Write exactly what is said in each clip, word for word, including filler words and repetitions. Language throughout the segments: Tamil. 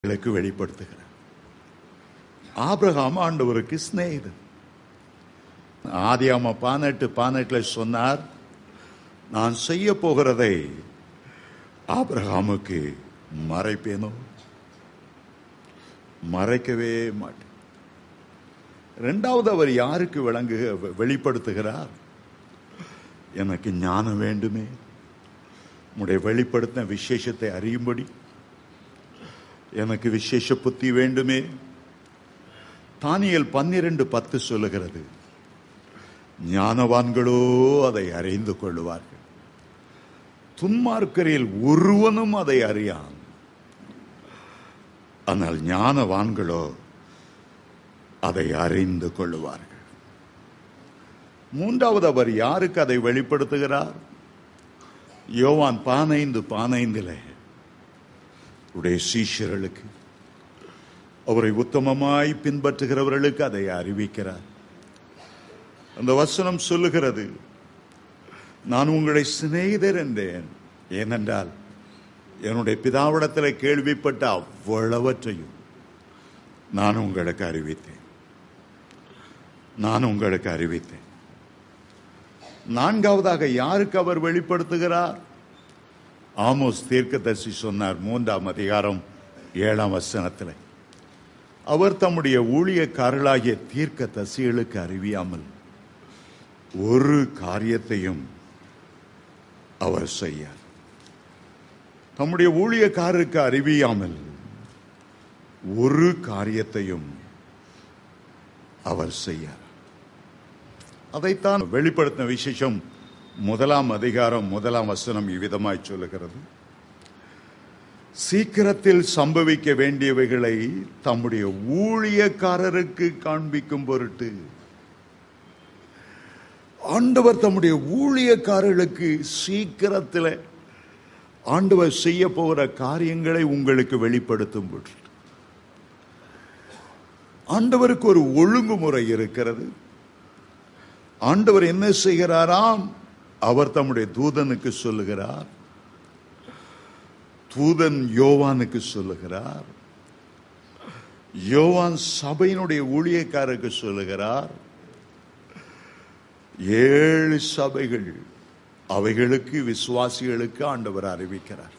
வெளிப்படுத்துகிறார். ஆபிரகாம் ஆண்டவருக்கு சிநேகிதன். ஆதியாகமம் பதினெட்டு பதினெட்டுல சொன்னார், நான் செய்ய போகிறதை ஆபிரகாமுக்கு மறைப்பேனோ? மறைக்கவே மாட்டேன். இரண்டாவது அவர் யாருக்கு விளங்கு வெளிப்படுத்துகிறார்? எனக்கு ஞானம் வேண்டுமே, உடைய வெளிப்படுத்தின விசேஷத்தை அறியும்படி எனக்கு விசேஷ புத்தி வேண்டுமே. தானியேல் பன்னிரண்டு பத்து சொல்லுகிறது, ஞானவான்களோ அதை அறிந்து கொள்வார்கள், துன்மார்க்கரில் ஒருவனும் அதை அறியான், ஆனால் ஞானவான்களோ அதை அறிந்து கொள்வார்கள். மூன்றாவது அவர் யாருக்கு அதை வெளிப்படுத்துகிறார்? யோவான் பதினைந்து பதினைந்திலே உடைய சீஷர்களுக்கு, அவரை உத்தமமாய் பின்பற்றுகிறவர்களுக்கு அதை அறிவிக்கிறார். அந்த வசனம் சொல்லுகிறது, நான் உங்களை சிநேகிதர் என்றேன், ஏனென்றால் என்னுடைய பிதாவிடத்தில் கேள்விப்பட்ட அவ்வளவற்றையும் நான் உங்களுக்கு அறிவித்தேன். நான் உங்களுக்கு அறிவித்தேன். நான்காவதாக யாருக்கு அவர் வெளிப்படுத்துகிறார்? ஆமோஸ் தீர்க்கதரிசி சொன்னார், மூன்றாம் அதிகாரம் ஏழாம் வசனத்தில், அவர் தம்முடைய ஊழியக்காரர்களாகிய தீர்க்கதரிசிகளுக்கு அறிவியாமல் ஒரு காரியத்தையும் அவர் செய்யார். தம்முடைய ஊழியக்காரருக்கு அறிவியாமல் ஒரு காரியத்தையும் அவர் செய்யார். அதைத்தான் வெளிப்படுத்தின விசேஷம் முதலாம் அதிகாரம் முதலாம் வசனம் இவ்விதமாய் சொல்லுகிறது, சீக்கிரத்தில் சம்பவிக்க வேண்டியவைகளை தம்முடைய ஊழியக்காரருக்கு காண்பிக்கும் பொருட்டு. ஆண்டவர் தம்முடைய ஊழியக்காரர்களுக்கு சீக்கிரத்தில் ஆண்டவர் செய்ய போகிற காரியங்களை உங்களுக்கு வெளிப்படுத்தும் பொருட்டு. ஆண்டவருக்கு ஒரு ஒழுங்குமுறை இருக்கிறது. ஆண்டவர் என்ன செய்கிறாராம்? அவர் தம்முடைய தூதனுக்கு சொல்லுகிறார், தூதன் யோவானுக்கு சொல்லுகிறார், யோவான் சபையினுடைய ஊழியக்காரருக்கு சொல்லுகிறார், ஏழு சபைகள் அவைகளுக்கு விசுவாசிகளுக்கு ஆண்டவர் அறிவிக்கிறார்.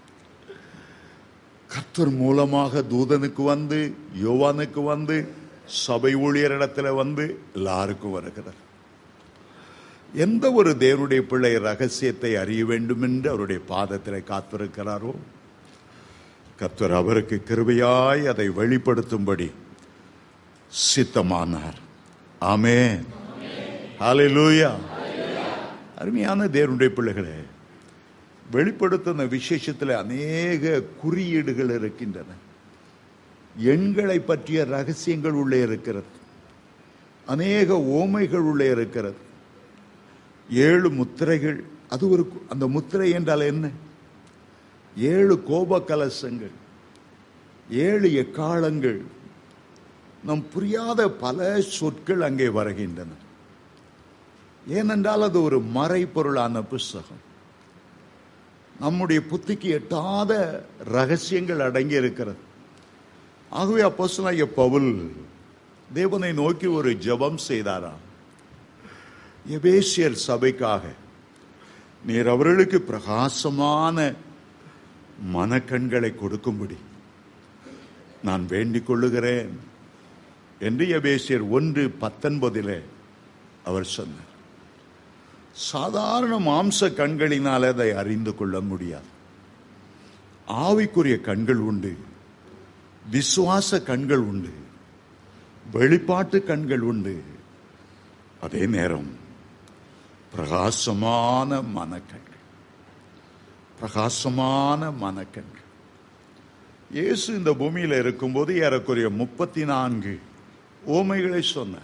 கர்த்தர் மூலமாக தூதனுக்கு வந்து, யோவானுக்கு வந்து, சபை ஊழியரிடத்தில் வந்து எல்லாருக்கும் வருகிறார். எந்த ஒரு தேவனுடைய பிள்ளை ரகசியத்தை அறிய வேண்டும் என்று அவருடைய பாதத்தில் காத்திருக்கிறாரோ, கர்த்தர் அவருக்கு கிருபையாய் அதை வெளிப்படுத்தும்படி சித்தமானார். ஆமென், ஹல்லேலூயா. அருமையான தேவனுடைய பிள்ளைகளே, வெளிப்படுத்தின விசேஷத்தில் அநேக குறியீடுகள் இருக்கின்றன. எண்களை பற்றிய ரகசியங்கள் உள்ளே இருக்கிறது. அநேக ஓமைகள் உள்ளே இருக்கிறது. ஏழு முத்திரைகள், அது ஒரு, அந்த முத்திரை என்றால் என்ன? ஏழு கோப கலசங்கள், ஏழு எக்காலங்கள், நம் புரியாத பல சொற்கள் அங்கே வருகின்றன. ஏனென்றால் அது ஒரு மறைபொருளான புஸ்தகம். நம்முடைய புத்திக்கு எட்டாத ரகசியங்கள் அடங்கி இருக்கிறது. ஆகவே அப்போஸ்தலனாகிய பவுல் தேவனை நோக்கி ஒரு ஜெபம் செய்தாராம். எபேசியர் சபைக்காக நீர் அவர்களுக்கு பிரகாசமான மனக்கண்களை கொடுக்கும்படி நான் வேண்டிக் கொள்ளுகிறேன் என்று எபேசியர் ஒன்று பத்தொன்பதிலே அவர் சொன்னார். சாதாரண மாம்ச கண்களினால் அதை அறிந்து கொள்ள முடியாது. ஆவிக்குரிய கண்கள் உண்டு, விசுவாச கண்கள் உண்டு, வெளிப்பாட்டு கண்கள் உண்டு, அதே நேரம் பிரகாசமான மனக்கண்கள். பிரகாசமான மனக்கண்கள். இயேசு இந்த பூமியில் இருக்கும்போது ஏறக்குறைய முப்பத்தி நான்கு ஓமைகளை சொன்னார்.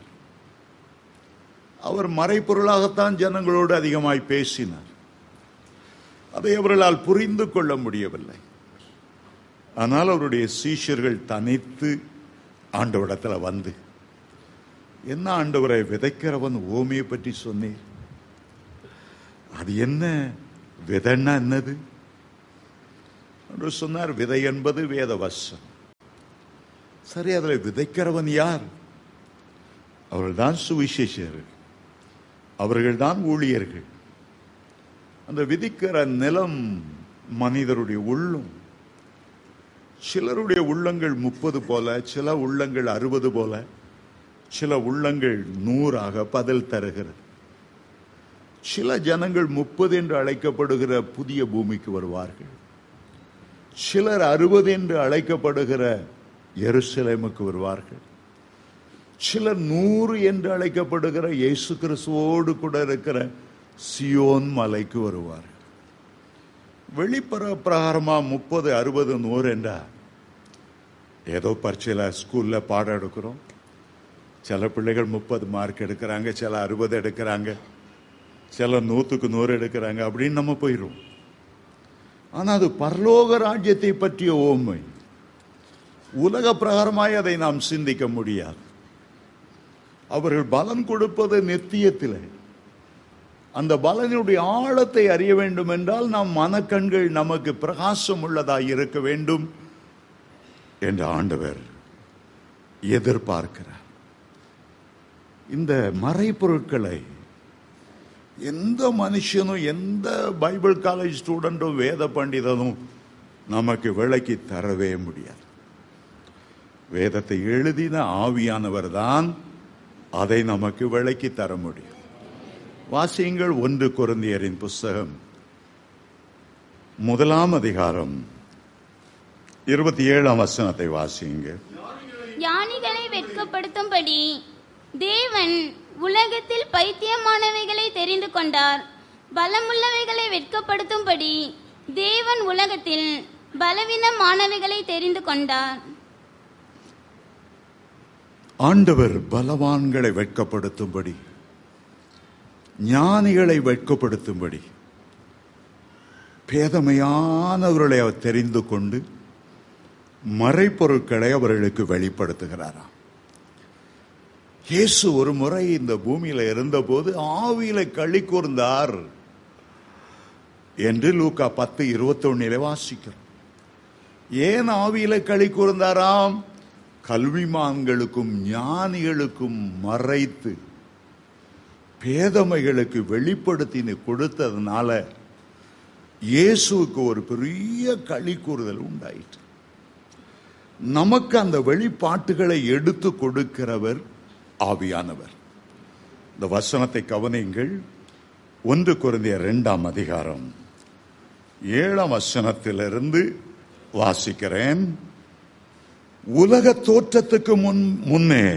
அவர் மறைப்பொருளாகத்தான் ஜனங்களோடு அதிகமாய் பேசினார். அதை அவர்களால் புரிந்து கொள்ள முடியவில்லை. ஆனால் அவருடைய சீஷர்கள் தனித்து ஆண்டவரிடத்தில் வந்து, என்ன ஆண்டவரை, விதைக்கிறவன் ஓமையை பற்றி சொன்னீர், அது என்ன? விதைன்னா என்னது என்று சொன்னார். விதை என்பது வேத வசனம். சரி, அதில் விதைக்கிறவன் யார்? அவர்கள்தான் சுவிசேஷர்கள், அவர்கள்தான் ஊழியர்கள். அந்த விதிக்கிற நிலம் மனிதருடைய உள்ளம். சிலருடைய உள்ளங்கள் முப்பது போல, சில உள்ளங்கள் அறுபது போல, சில உள்ளங்கள் நூறாக பதில் தருகிறது. சில ஜனங்கள் முப்பது என்று அழைக்கப்படுகிற புதிய பூமிக்கு வருவார்கள். சிலர் அறுபது என்று அழைக்கப்படுகிற எருசலேமுக்கு வருவார்கள். சிலர் நூறு என்று அழைக்கப்படுகிற இயேசு கிறிஸ்துவோடு கூட இருக்கிற சியோன் மலைக்கு வருவார்கள். வெளிப்புற பிரகாரமா முப்பது அறுபது நூறு என்றா ஏதோ பரீட்சையில ஸ்கூல்ல பாடம் எடுக்கிறோம். சில பிள்ளைகள் முப்பது மார்க் எடுக்கிறாங்க, சில அறுபது எடுக்கிறாங்க, சில நூற்றுக்கு நூறு எடுக்கிறாங்க அப்படின்னு நம்ம போயிடும். ஆனா அது பரலோக ராஜ்யத்தை பற்றிய ஓமை. உலக பிரகாரமாய் அதை நாம் சிந்திக்க முடியாது. அவர்கள் பலன் கொடுப்பது நித்தியத்திலே. அந்த பலனுடைய ஆழத்தை அறிய வேண்டும் என்றால் நாம் மனக்கண்கள் நமக்கு பிரகாசம் உள்ளதாய் இருக்க வேண்டும் என்று ஆண்டவர் எதிர்பார்க்கிறார். இந்த மறைபொருட்களை எந்த மனுஷனும், எந்த பைபிள் காலேஜ் ஸ்டூடெண்டும், வேத பண்டிதனும் நமக்கு விளக்கி தரவே முடியாது. வேதத்தை எழுதின ஆவியானவர் தான் அதை நமக்கு விளக்கி தர முடியும். வாசியுங்கள் ஒன்று கொரிந்தியரின் புஸ்தகம் முதலாம் அதிகாரம் இருபத்தி ஏழாம் வசனத்தை வாசியுங்க. ஞானிகளை வெட்கப்படுத்தும்படி தேவன் உலகத்தில் பைத்தியமானவைகளை தெரிந்து கொண்டார். பலமுள்ளவைகளை வெட்கப்படுத்தும்படி தேவன் உலகத்தில் பலவீனமானவைகளை தெரிந்து கொண்டார். ஆண்டவர் பலவான்களை வெட்கப்படுத்தும்படி, ஞானிகளை வெட்கப்படுத்தும்படி பேதமையானவர்களை அவர் தெரிந்து கொண்டு மறைப்பொருட்களை அவர்களுக்கு வெளிப்படுத்துகிறாராம். இயேசு ஒரு முறை இந்த பூமியில இருந்தபோது ஆவியில களி கூர்ந்தார் என்று லூக்கா பத்து இருபத்தி ஒன்னிலே வாசிக்கிறோம். ஏன் ஆவியில களி கூர்ந்தாராம்? கல்விமான்களுக்கும் ஞானிகளுக்கும் மறைத்து பேதமைகளுக்கு வெளிப்படுத்தி கொடுத்ததுனால இயேசுவுக்கு ஒரு பெரிய களி கூறுதல் உண்டாயிற்று. நமக்கு அந்த வெளிப்பாட்டுகளை எடுத்து கொடுக்கிறவர் ஆவியானவர். இந்த வசனத்தை கவனியுங்கள். ஒன்று கொரிந்தியர் இரண்டாம் அதிகாரம் ஏழாம் வசனத்திலிருந்து வாசிக்கிறேன். உலக தோற்றத்துக்கு முன் முன்னே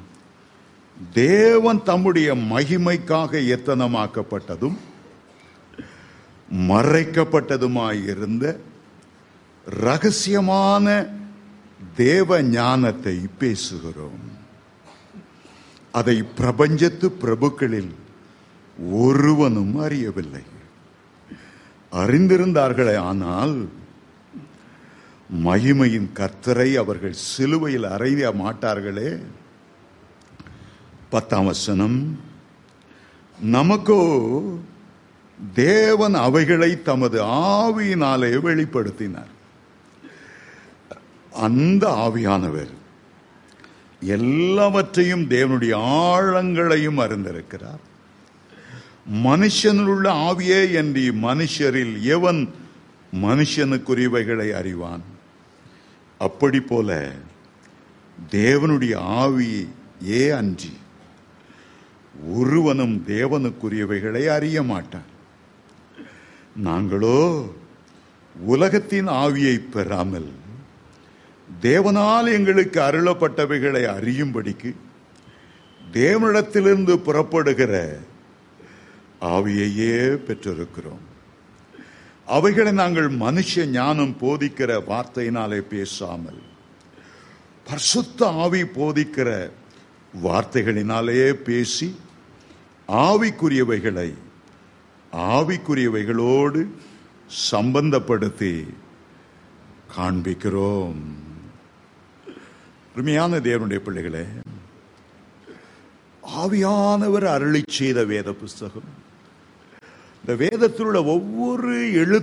தேவன் தம்முடைய மகிமைக்காக எத்தனமாக்கப்பட்டதும் மறைக்கப்பட்டதுமாயிருந்த ரகசியமான தேவ ஞானத்தை பேசுகிறோம். அதை பிரபஞ்சத்து பிரபுக்களில் ஒருவனும் அறியவில்லை. அறிந்திருந்தார்களே, ஆனால் மகிமையின் கர்த்தரை அவர்கள் சிலுவையில் அறைய மாட்டார்களே. பத்தாம் வசனம், நமக்கோ தேவன் அவைகளை தமது ஆவியினாலே வெளிப்படுத்தினார். அந்த ஆவியானவர் எல்லாவற்றையும், தேவனுடைய ஆழங்களையும் அறிந்திருக்கிறார். மனுஷனில் உள்ள ஆவியே என்று மனுஷரில் எவன் மனுஷனுக்குரியவைகளை அறிவான்? அப்படி போல தேவனுடைய ஆவியே அன்றி ஒருவனும் தேவனுக்குரியவைகளை அறிய மாட்டான். நாங்களோ உலகத்தின் ஆவியை பெறாமல் தேவனால் எங்களுக்கு அருளப்பட்டவைகளை அறியும்படிக்கு தேவனிடத்திலிருந்து புறப்படுகிற ஆவியையே பெற்றிருக்கிறோம். அவைகளை நாங்கள் மனுஷ ஞானம் போதிக்கிற வார்த்தையினாலே பேசாமல் பரிசுத்த ஆவி போதிக்கிற வார்த்தைகளினாலே பேசி ஆவிக்குரியவைகளை ஆவிக்குரியவைகளோடு சம்பந்தப்படுத்தி காண்பிக்கிறோம். அருமையான தேவனுடைய பிள்ளைகளே, ஆவியானவர் அருளி செய்த வேத புஸ்தகம். இந்த வேதத்தில் உள்ள ஒவ்வொரு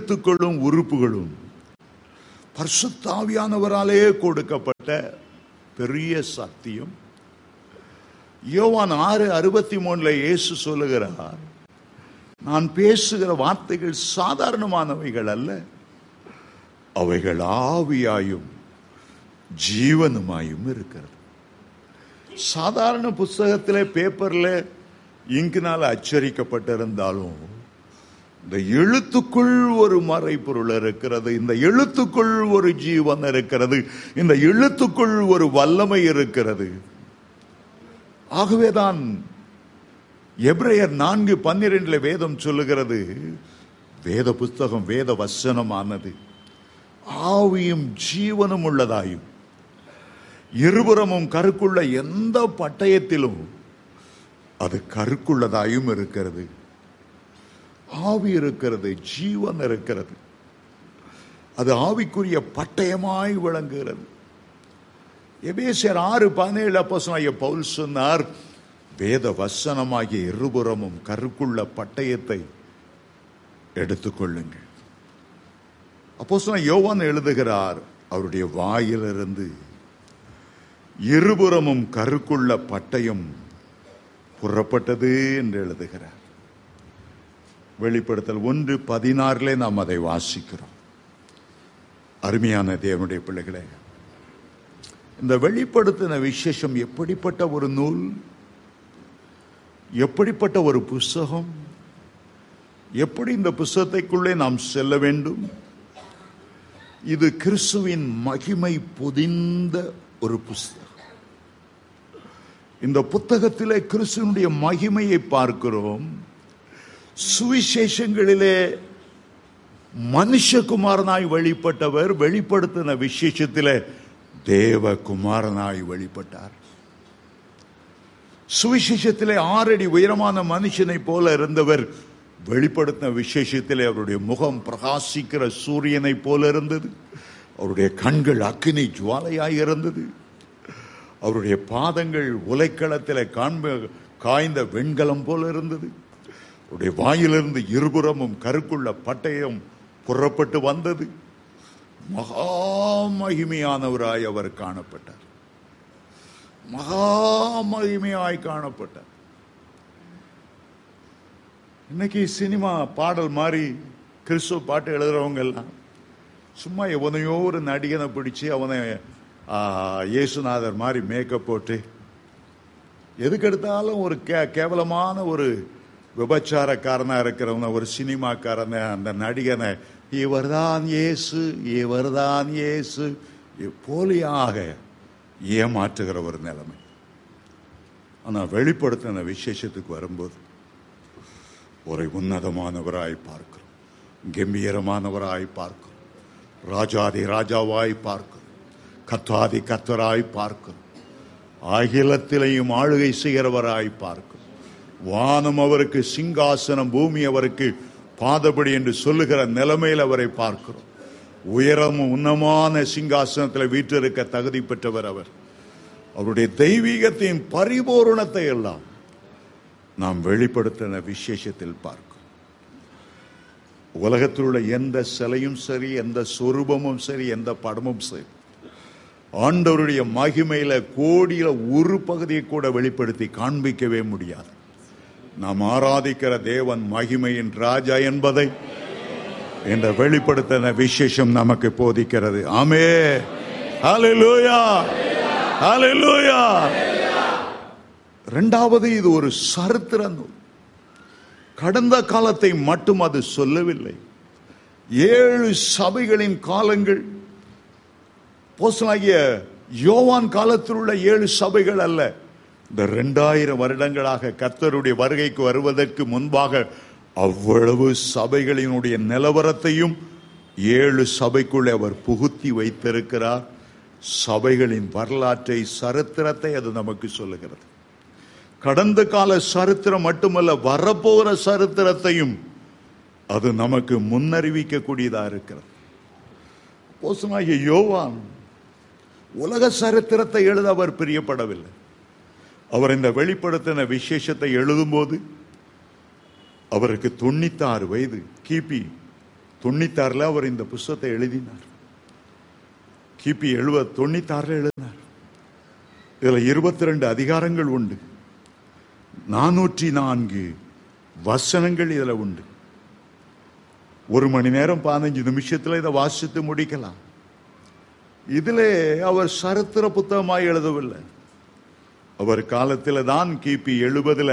எழுத்துக்களும் உறுப்புகளும் பரிசுத்த ஆவியானவராலே கொடுக்கப்பட்ட பெரிய சத்தியம். யோவான் ஆறு அறுபத்தி மூணுல இயேசு சொல்லுகிறார், நான் பேசுகிற வார்த்தைகள் சாதாரணமானவைகள் அல்ல, அவைகள் ஆவியாயும் ஜீவனுமாயும் இருக்கிறது. சாதாரண புஸ்தகத்திலே பேப்பர்ல இங்கினால் அச்சரிக்கப்பட்டிருந்தாலும் இந்த எழுத்துக்குள் ஒரு மறைபொருள் இருக்கிறது, இந்த எழுத்துக்குள் ஒரு ஜீவன் இருக்கிறது, இந்த எழுத்துக்குள் ஒரு வல்லமை இருக்கிறது. ஆகவேதான் எபிரேயர் நான்கு பன்னிரண்டுல வேதம் சொல்லுகிறது, வேத புஸ்தகம் வேத வசனமானது ஆவியும் ஜீவனும் உள்ளதாயும் இருபுறமும் கருக்குள்ள எந்த பட்டயத்திலும் அது கருக்குள்ளதாயும் இருக்கிறது. ஆவி இருக்கிறது, ஜீவன் இருக்கிறது, அது ஆவிக்குரிய பட்டயமாய் விளங்குகிறது. எபேசியர் ஆறு பதினேழு அப்போஸ்தலனாகிய பவுல் சொன்னார், வேத வசனமாகிய இருபுறமும் கருக்குள்ள பட்டயத்தை எடுத்துக்கொள்ளுங்கள். அப்போஸ்தலன் யோவான் எழுதுகிறார், அவருடைய வாயிலிருந்து இருபுறமும் கருக்குள்ள பட்டயம் புறப்பட்டது என்று எழுதுகிறார். வெளிப்படுத்தல் ஒன்று பதினாறுலே நாம் அதை வாசிக்கிறோம். அருமையான தேவனுடைய பிள்ளைகளே, இந்த வெளிப்படுத்தின விசேஷம் எப்படிப்பட்ட ஒரு நூல், எப்படிப்பட்ட ஒரு புஸ்தகம், எப்படி இந்த புஸ்தகத்தைக்குள்ளே நாம் செல்ல வேண்டும். இது கிறிஸ்துவின் மகிமை பொதிந்த ஒரு புஸ்தகம். இந்த புத்தகத்திலே கிறிஸ்துவனுடைய மகிமையை பார்க்கிறோம். சுவிசேஷங்களிலே மனுஷகுமாரனாய் வெளிப்பட்டவர் வெளிப்படுத்தின விசேஷத்திலே தேவகுமாரனாய் வெளிப்பட்டார். சுவிசேஷத்திலே ஆறடி உயரமான மனுஷனை போல இருந்தவர் வெளிப்படுத்தின விசேஷத்திலே அவருடைய முகம் பிரகாசிக்கிற சூரியனை போல இருந்தது, அவருடைய கண்கள் அக்கினி ஜுவாலையாய் இருந்தது, அவருடைய பாதங்கள் உலைக்களத்திலே காண்ப காய்ந்த வெண்கலம் போல இருந்தது, அவருடைய வாயிலிருந்து இருபுறமும் கருக்குள்ள பட்டயம் புறப்பட்டு வந்தது. மகா மகிமையானவராய் அவர் காணப்பட்டார், மகா மகிமையாய் காணப்பட்டார். இன்னைக்கு சினிமா பாடல் மாதிரி கிறிஸ்துவ பாட்டு எழுதுறவங்க எல்லாம் சும்மா எவனையோ ஒரு நடிகனை பிடிச்சி அவனை இயேசுநாதர் மாதிரி மேக்கப் போட்டு எதுக்கு எடுத்தாலும் ஒரு கே கேவலமான ஒரு விபச்சாரக்காரனா இருக்கிறவன ஒரு சினிமாக்காரனை அந்த நடிகனை இவர்தான் இயேசு இவர்தான் இயேசு போலியாக ஏமாற்றுகிற ஒரு நிலைமை. ஆனால் வெளிப்படுத்தின விசேஷத்துக்கு வரும்போது ஒரு உன்னதமானவராய் பார்க்கிறோம், கம்பீரமானவராய் பார்க்கிறோம், ராஜாதி ராஜாவாய் பார்க்கிறோம், கத்தாதி கத்தராய் பார்க்கிறோம், அகிலத்திலையும் ஆளுகை செய்கிறவராய் பார்க்கிறோம். வானம் அவருக்கு சிங்காசனம், பூமி அவருக்கு பாதபடி என்று சொல்லுகிற நிலைமையில் அவரை பார்க்கிறோம். உயரமும் உன்னமான சிங்காசனத்தில் வீற்றிருக்க தகுதி பெற்றவர் அவர். அவருடைய தெய்வீகத்தின் பரிபூரணத்தை எல்லாம் நாம் வெளிப்படுத்தின விசேஷத்தில் பார்க்கிறோம். உலகத்தில் உள்ள எந்த சிலையும் சரி, எந்த சொரூபமும் சரி, எந்த படமும் சரி, ஆண்டவருடைய மகிமையில கோடியில ஒரு பகுதியை கூட வெளிப்படுத்தி காண்பிக்கவே முடியாது. நாம் ஆராதிக்கிற தேவன் மகிமையின் ராஜா என்பதை என்ற வெளிப்படுத்தின விசேஷம் நமக்கு போதிக்கிறது. ஆமென், ஹல்லேலூயா, ஹல்லேலூயா. இரண்டாவது, இது ஒரு சரித்திர நூல். கடந்த காலத்தை மட்டும் அது சொல்லவில்லை. ஏழு சபைகளின் காலங்கள், அப்போஸ்தலனாகிய யோவான் காலத்தில் உள்ள ஏழு சபைகள் அல்ல. இந்த இரண்டாயிரம் வருடங்களாக கர்த்தருடைய வருகைக்கு வருவதற்கு முன்பாக அவ்வளவு சபைகளினுடைய நிலவரத்தையும் ஏழு சபைக்குள்ளே அவர் புகுத்தி வைத்திருக்கிறார். சபைகளின் வரலாற்றை, சரித்திரத்தை அது நமக்கு சொல்லுகிறது. கடந்த கால சரித்திரம் மட்டுமல்ல, வரப்போகிற சரித்திரத்தையும் அது நமக்கு முன்னறிவிக்க கூடியதா இருக்கிறது. அப்போஸ்தலனாகிய யோவான் உலக சரித்திரத்தை எழுத அவர் பிரியப்படவில்லை. அவர் இந்த வெளிப்படுத்தின விசேஷத்தை எழுதும்போது அவருக்கு தொண்ணூத்தாறு வயது. கிபி தொண்ணூத்தாறுல அவர் இந்த புஸ்தகத்தை எழுதினார். கிபி எழுபது தொண்ணூத்தாறுல எழுதினார். இதுல இருபத்தி ரெண்டு அதிகாரங்கள் உண்டு. நானூற்றி நான்கு வசனங்கள் இதுல உண்டு. ஒரு மணி நேரம் பதினஞ்சு நிமிஷத்துல இதை வாசித்து முடிக்கலாம். இதிலே அவர் சரித்திர புத்தகமாய் எழுதவில்லை. அவர் காலத்தில் தான் கிபி எழுபதுல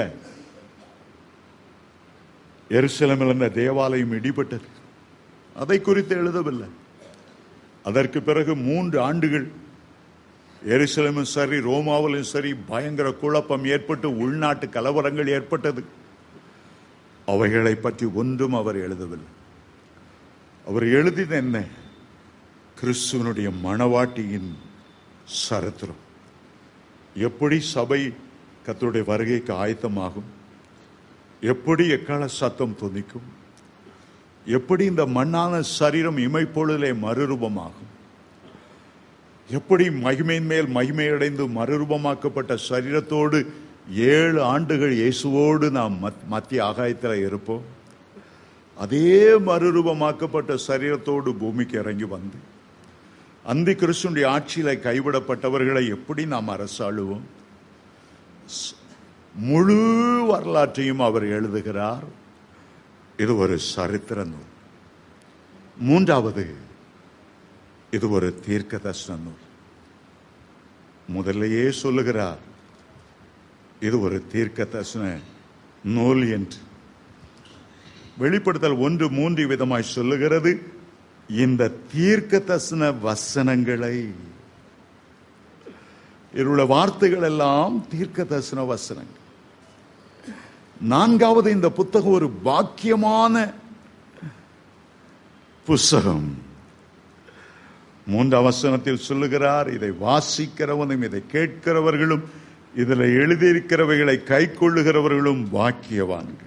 எருசலேமில் இருந்த தேவாலயம் இடிபட்டது. அதை குறித்து எழுதவில்லை. அதற்கு பிறகு மூன்று ஆண்டுகள் எருசலேமும் சரி ரோமாவிலும் சரி பயங்கர குழப்பம் ஏற்பட்டு உள்நாட்டு கலவரங்கள் ஏற்பட்டது. அவைகளை பற்றி ஒன்றும் அவர் எழுதவில்லை. அவர் எழுதின என்ன? கிறிஸ்துவனுடைய மணவாட்டியின் சரித்திரம். எப்படி சபை கர்த்தருடைய வருகைக்கு ஆயத்தமாகும், எப்படி எக்கால சத்தம் துணிக்கும், எப்படி இந்த மண்ணான சரீரம் இமைப்பொழுதிலே மறுரூபமாகும், எப்படி மகிமையின் மேல் மகிமையடைந்து மறுரூபமாக்கப்பட்ட சரீரத்தோடு ஏழு ஆண்டுகள் இயேசுவோடு நாம் மத்திய ஆகாயத்தில் இருப்போம். அதே மறுரூபமாக்கப்பட்ட சரீரத்தோடு பூமிக்கு இறங்கி வந்து அந்தி கிறிஸ்துவின் ஆட்சியில கைவிடப்பட்டவர்களை எப்படி நாம் அரசாளுவோம்? முழு வரலாற்றையும் அவர் எழுதுகிறார். இது ஒரு சரித்திர நூல். மூன்றாவது, இது ஒரு தீர்க்க தரிசன நூல். முதல்லையே சொல்லுகிறார், இது ஒரு தீர்க்க தரிசன நூல் என்று. வெளிப்படுத்தல் ஒன்று மூன்று விதமாய் சொல்லுகிறது. இந்த தீர்க்க தரிசன வசனங்களை, இவருடைய வார்த்தைகள் எல்லாம் தீர்க்க தரிசன வசனங்கள். நான்காவது, இந்த புத்தகம் ஒரு பாக்கியமான புஸ்தகம். மூன்றாம் வசனத்தில் சொல்லுகிறார், இதை வாசிக்கிறவனும் இதை கேட்கிறவர்களும் இதில் எழுதியிருக்கிறவைகளை கை கொள்ளுகிறவர்களும் பாக்கியவான்கள்.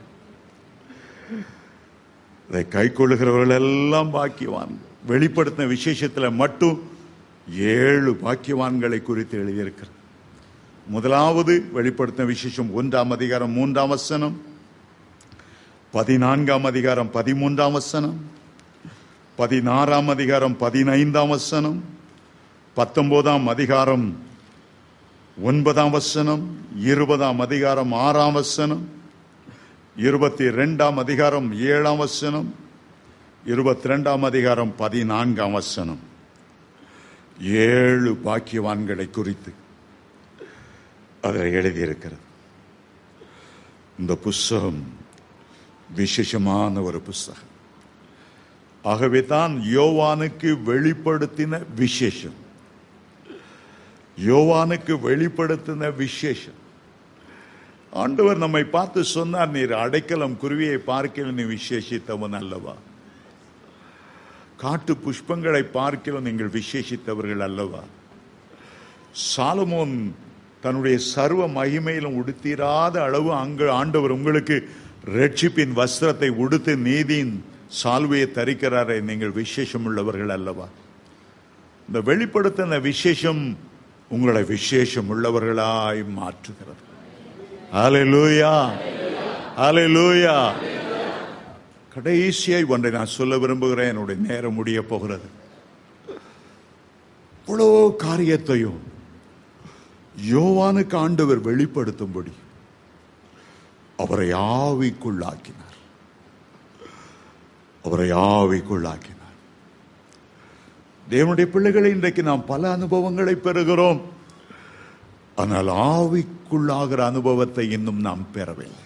இதை கை கொள்ளுகிறவர்கள் எல்லாம் பாக்கியவான்கள். வெளிப்படுத்தின விசேஷத்தில் மட்டும் ஏழு பாக்கியவான்களை குறித்து எழுதியிருக்கிறது. முதலாவது வெளிப்படுத்தின விசேஷம் ஒன்றாம் அதிகாரம் மூன்றாம் வசனம், பதினான்காம் அதிகாரம் பதிமூன்றாம் வசனம், பதினாறாம் அதிகாரம் பதினைந்தாம் வசனம், பத்தொன்பதாம் அதிகாரம் ஒன்பதாம் வசனம், இருபதாம் அதிகாரம் ஆறாம் வசனம், இருபத்தி இரண்டாம் அதிகாரம் ஏழாம் வசனம், இருபத்தி இரண்டாம் அதிகாரம் பதினான்காம் வசனம். ஏழு பாக்கியவான்களை குறித்து அதில் எழுதியிருக்கிறது. இந்த புஸ்தகம் விசேஷமான ஒரு புஸ்தகம். ஆகவே தான் யோவானுக்கு வெளிப்படுத்தின விசேஷம், யோவானுக்கு வெளிப்படுத்தின விசேஷம். ஆண்டவர் நம்மை பார்த்து சொன்னார், நீர் அடைக்கலம் குருவியை பார்க்கல நீ விசேஷித்தவன் அல்லவா, காட்டு புஷ்பங்களை பார்க்கல நீங்கள் விசேஷித்தவர்கள் அல்லவா. சாலமோன் தன்னுடைய சர்வ மகிமையிலும் உடுத்திராத அளவு அங்கு ஆண்டவர் உங்களுக்கு ரட்சிப்பின் வஸ்திரத்தை உடுத்து நீதியின் சால்வையை தரிக்கிறாரே, நீங்கள் விசேஷம் உள்ளவர்கள் அல்லவா. இந்த வெளிப்படுத்தின விசேஷம் உங்களை விசேஷம் உள்ளவர்களாய் மாற்றுகிறது. ஹல்லேலூயா, ஹல்லேலூயா. கடைசியாய் ஒன்றை நான் சொல்ல விரும்புகிறேன், என்னுடைய நேரம் முடிய போகிறது. இவ்வளோ காரியத்தையும் யோவானுக்கு ஆண்டவர் வெளிப்படுத்தும்படி அவரை ஆவிக்குள்ளாக்கினார், அவரை ஆவிக்குள்ளாக்கினார். தேவனுடைய பிள்ளைகளை இன்றைக்கு நாம் பல அனுபவங்களை பெறுகிறோம், ஆனால் ஆவிக்குள்ளாகிற அனுபவத்தை இன்னும் நாம் பெறவில்லை.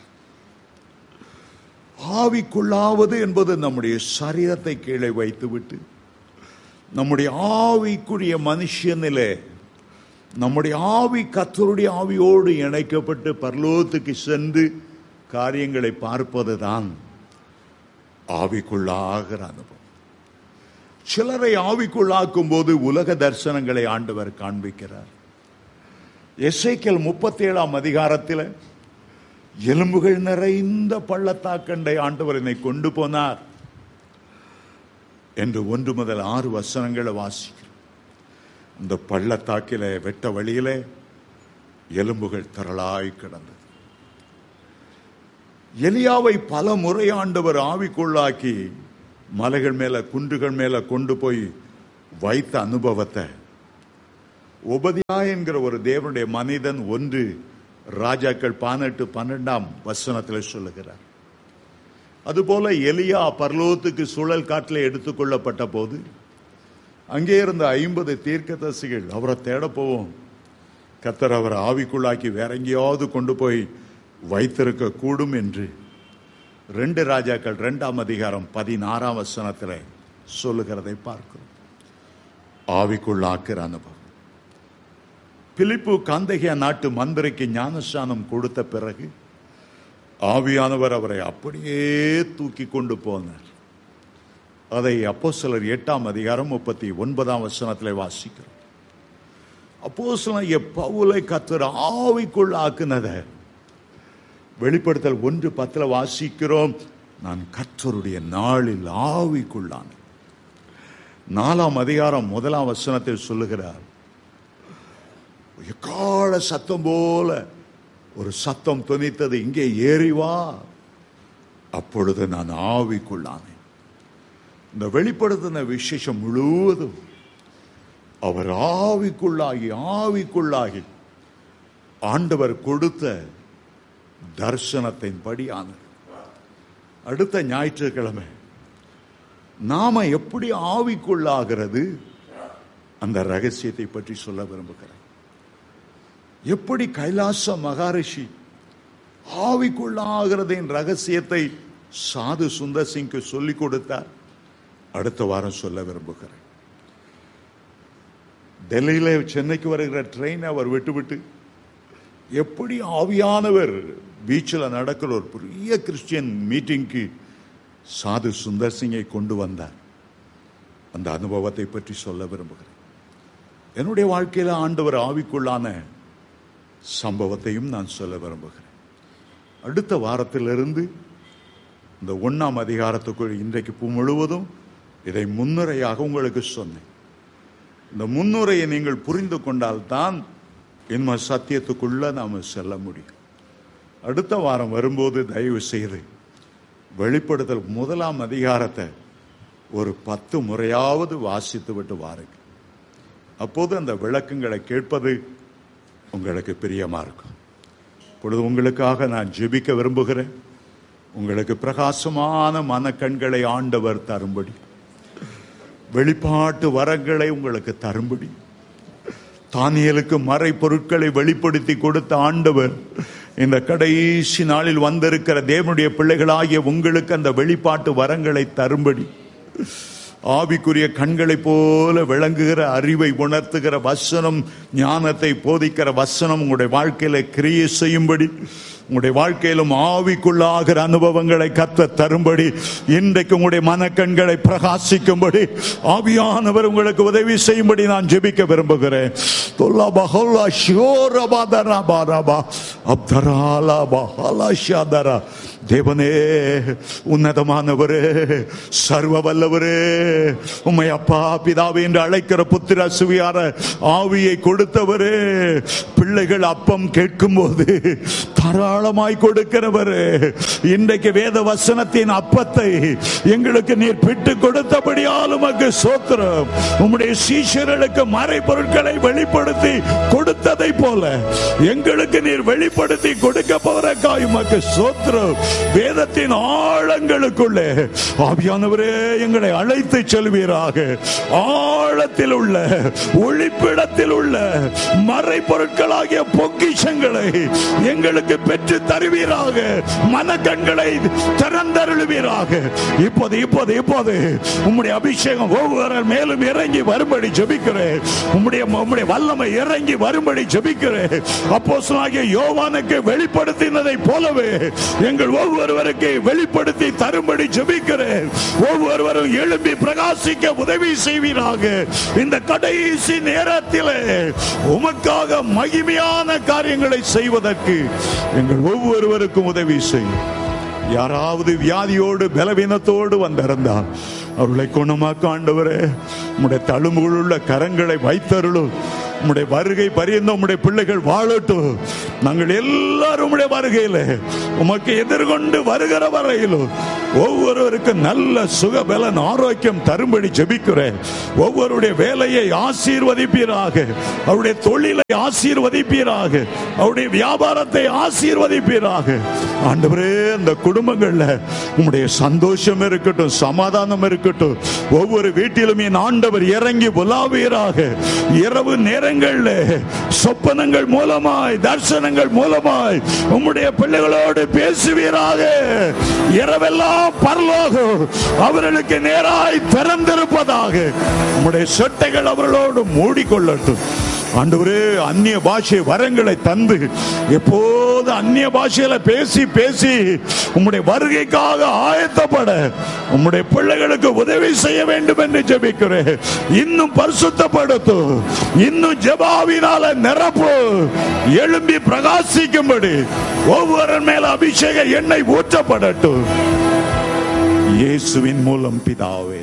ஆவிக்குள்ளாவது என்பது நம்முடைய சரீரத்தை கீழே வைத்துவிட்டு நம்முடைய ஆவிக்குரிய மனுஷனிலே நம்முடைய ஆவி கர்த்தருடைய ஆவியோடு இணைக்கப்பட்டு பரலோகத்துக்கு சென்று காரியங்களை பார்ப்பதுதான் ஆவிக்குள்ளாகிற அனுபவம். சிலரை ஆவிக்குள்ளாக்கும் போது உலக தரிசனங்களை ஆண்டவர் காண்பிக்கிறார். எசேக்கியேல் முப்பத்தி ஏழாம் அதிகாரத்தில் எலும்புகள் நிறைந்த பள்ளத்தாக்கண்டை ஆண்டவர் என்னை கொண்டு போனார் என்று ஒன்று முதல் ஆறு வசனங்களை வாசிக்கிறோம். இந்த பள்ளத்தாக்கில வெட்ட வழியிலே எலும்புகள் திரளாய் கிடந்தது. எலியாவை பல முறை ஆண்டவர் ஆவிக்குள்ளாக்கி மலைகள் மேல குன்றுகள் மேல கொண்டு போய் வைத்த அனுபவத்தை ஒபதியா என்கிற ஒரு தேவனுடைய மனிதன் ஒன்று ராஜாக்கள் பதினெட்டு பன்னெண்டாம் வசனத்தில் சொல்லுகிறார். அதுபோல எலியா பரலோகத்துக்கு சுழல் காட்டில் எடுத்துக்கொள்ளப்பட்ட போது அங்கே இருந்த ஐம்பது தீர்க்கதரிசிகள் அவரை தேட போவோம், கர்த்தர் அவரை ஆவிக்குள்ளாக்கி வேற எங்கேயாவது கொண்டு போய் வைத்திருக்க கூடும் என்று ரெண்டு ராஜாக்கள் இரண்டாம் அதிகாரம் பதினாறாம் வசனத்தில் சொல்லுகிறதை பார்க்கிறோம். ஆவிக்குள்ளாக்குற அனுபவம். பிலிப்பு காந்தகியா நாட்டு மந்திரிக்கு ஞானஸ்நானம் கொடுத்த பிறகு ஆவியானவர் அவரை அப்படியே தூக்கி கொண்டு போனார். அதை அப்போஸ்தலர் எட்டாம் அதிகாரம் முப்பத்தி ஒன்பதாம் வசனத்தில் வாசிக்கிறோம். அப்போஸ்தலனாகிய பவுலை கர்த்தர் ஆவிக்குள் ஆக்குனத வெளிப்படுத்தல் ஒன்று பத்துல வாசிக்கிறோம். நான் கர்த்தருடைய நாளில் ஆவிக்குள்ளான. நாலாம் அதிகாரம் முதலாம் வசனத்தில் சொல்லுகிறார், எக்கால சத்தம் போல ஒரு சத்தம் தொனித்தது, இங்கே ஏறி வா. அப்பொழுது நான் ஆவிக்குள்ளானேன். இந்த வெளிப்படுத்தின விசேஷம் முழுவதும் அவர் ஆவிக்குள்ளாகி ஆவிக்குள்ளாகி ஆண்டவர் கொடுத்த தரிசனத்தின் படியானது. அடுத்த ஞாயிற்றுக்கிழமை நாம எப்படி ஆவிக்குள்ளாகிறது அந்த ரகசியத்தை பற்றி சொல்ல விரும்புகிறேன். எப்படி கைலாச மகாரிஷி ஆவிக்குள்ளாகிறதின் ரகசியத்தை சாது சுந்தர் சிங்க்கு சொல்லிக் கொடுத்தார், அடுத்த வாரம் சொல்ல விரும்புகிறேன். டெல்லியில சென்னைக்கு வருகிற ட்ரெயின் அவர் விட்டுவிட்டு எப்படி ஆவியானவர் பீச்சில் நடக்கிற ஒரு பெரிய கிறிஸ்டியன் மீட்டிங்க்கு சாது சுந்தர் சிங்கை கொண்டு வந்தார். அந்த அனுபவத்தை பற்றி சொல்ல விரும்புகிறேன். என்னுடைய வாழ்க்கையில் ஆண்டவர் ஆவிக்குள்ளான சம்பவத்தையும் நான் சொல்ல விரும்புகிறேன். அடுத்த வாரத்திலிருந்து இந்த ஒன்னாம் அதிகாரத்துக்குள் இன்றைக்கு முழுவதும் இதை முன்னுரையாக உங்களுக்கு சொன்னேன். இந்த முன்னுரையை நீங்கள் புரிந்து கொண்டால்தான் இன்னும் சத்தியத்துக்குள்ள நாம செல்ல முடியும். அடுத்த வாரம் வரும்போது தயவு செய்து வெளிப்படுத்தல் முதலாம் அதிகாரத்தை ஒரு பத்து முறையாவது வாசித்து விட்டு வாருங்க. அப்போது அந்த விளக்கங்களை கேட்பது உங்களுக்கு பிரியமா இருக்கும். இப்பொழுது உங்களுக்காக நான் ஜெபிக்க விரும்புகிறேன். உங்களுக்கு பிரகாசமான மனக்கண்களை ஆண்டவர் தரும்படி, வெளிப்பாட்டு வரங்களை உங்களுக்கு தரும்படி, தானியேலுக்கு மறை பொருட்களை வெளிப்படுத்தி கொடுத்த ஆண்டவர் இந்த கடைசி நாளில் வந்திருக்கிற தேவனுடைய பிள்ளைகளாகிய உங்களுக்கு அந்த வெளிப்பாட்டு வரங்களை தரும்படி, ஆவிக்குரிய கண்களை போல விளங்குகிற அறிவை உணர்த்துகிற வசனம், ஞானத்தை போதிக்கிற வசனம் உங்களுடைய வாழ்க்கையில கிரியை செய்யும்படி, உங்களுடைய வாழ்க்கையிலும் ஆவிக்குள்ளாகிற அனுபவங்களை கர்த்தர் தரும்படி, இன்றைக்கு உங்களுடைய மனக்கண்களை பிரகாசிக்கும்படி ஆவியானவர் உங்களுக்கு உதவி செய்யும்படி நான் ஜெபிக்க விரும்புகிறேன். தேவனே, உன்னதமானவரே, சர்வ வல்லவரே, உம்மை அப்பா பிதாவே என்று அழைக்கிற புத்திர சுவியார ஆவியை கொடுத்தவரே, பிள்ளைகள் அப்பம் கேட்கும் போது தாராளமாய் கொடுக்கிறவரே, இன்றைக்கு வேத வசனத்தின் அப்பத்தை எங்களுக்கு நீர் பிட்டு கொடுத்தபடியால் உமக்கு ஸ்தோத்திரம். உம்முடைய சீஷர்களுக்கு மறை பொருட்களை வெளிப்படுத்தி கொடுத்ததை போல எங்களுக்கு நீர் வெளிப்படுத்தி கொடுக்க போறக்காய் உமக்கு ஸ்தோத்திரம். வேதத்தின் ஆழங்களுக்குள்ளே ஆவியானவரே எங்களை அழைத்து செல்வீராக. ஆழத்தில் உள்ள ஒளிப்பிடத்தில் உள்ள மறை பொருட்களாகிய பொக்கிஷங்களை எங்களுக்கு பெற்று தருவீராக. மனக்கண்களை திறந்தருளுவீராக. இப்போது இப்போது இப்போது உம்முடைய அபிஷேகம் ஒவ்வொரு மேலும் இறங்கி வரும்படி ஜெபிக்கிறேன். உம்முடைய உம்முடைய வல்லமை இறங்கி வரும்படி ஜெபிக்கிறேன். அப்போஸ்தலனாகிய யோவானுக்கு வெளிப்படுத்தினதை போலவே எங்கள் ஒவ்வொருவருக்கு வெளிப்படுத்தி தரும்படி ஜெபிக்கிறேன். ஒவ்வொருவரும் எழும்பி பிரகாசிக்க உதவி செய்வீராக. இந்த கடைசி நேரத்தில் உமக்காக மகிமையான காரியங்களை செய்வதற்கு எங்கள் ஒவ்வொருவருக்கும் உதவி செய்யும். யாராவது வியாதியோடு பலவீனத்தோடு வந்திருந்தால் அவர்களை குணமாக்க ஆண்டவரே உம்முடைய தழும்புகளுள்ள கரங்களை வைத்தருளும். உம்முடைய வருகை பரியந்த உம்முடைய பிள்ளைகள் வாழட்டும். நாங்கள் எல்லாரும் உம்முடைய வருகையில உமக்கு எதிர்கொண்டு வருகிற வரையிலும் ஒவ்வொருவருக்கு நல்ல சுகபலன் ஆரோக்கியம் தரும்படி ஜெபிக்கிறேன். ஒவ்வொருடைய வேலையை ஆசீர்வதிப்பீராக, அவருடைய தொழிலை ஆசீர்வதிப்பீராக, அவருடைய வியாபாரத்தை ஆசீர்வதிப்பீராக. ஆண்டவரே, அந்த குடும்பங்கள்ல உம்முடைய சந்தோஷம் இருக்கட்டும், சமாதானம் இருக்கட்டும். ஒவ்வொரு வீட்டிலும் என் ஆண்டவர் இறங்கி உலாவீராக. இரவு நேரங்கள்ல சொப்பனங்கள் மூலமாய், தரிசனங்கள் மூலமாய் உம்முடைய பிள்ளைகளோடு பேசுவீராக. இரவெல்லாம் பரலோகம் அவர்களுக்கு நேராய் திறந்திருப்பதாக. உம்முடைய சொட்டைகள் அவர்களோடு மூடிக்கொள்ளட்டும். ஆண்டவரே, அந்நிய பாஷை வரங்களை தந்து எப்போது அந்நிய பாஷையில பேசி பேசி உம்முடைய வருகைக்காக ஆயத்தப்பட உம்முடைய பிள்ளைகளுக்கு உதவி செய்ய வேண்டும் என்று ஜெபிக்கிறேன். இன்னும் பரிசுத்தப்படுத்தும், இன்னும் ஜெபாவினால நிரப்பு, எழும்பி பிரகாசிக்கும்படி ஒவ்வொரு மேல அபிஷேக எண்ணெய் ஊற்றப்படட்டும். இயேசுவின் மூலம் பிதாவே.